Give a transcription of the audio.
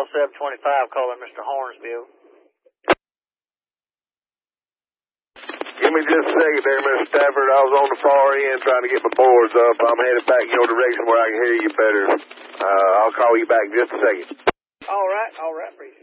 Bell 725 calling Mr. Hornsville. Give me just a second there, Mr. Stafford. I was on the far end trying to get my boards up. I'm headed back in your direction where I can hear you better. I'll call you back in just a second. All right, appreciate it.